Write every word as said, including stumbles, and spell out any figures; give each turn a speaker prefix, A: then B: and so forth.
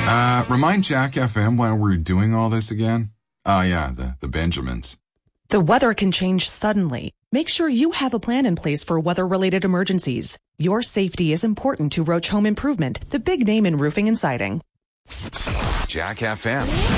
A: Uh, remind Jack F M why we're doing all this again? Oh yeah, the, the Benjamins.
B: The weather can change suddenly. Make sure you have a plan in place for weather-related emergencies. Your safety is important to Roach Home Improvement, the big name in roofing and siding.
C: Jack F M.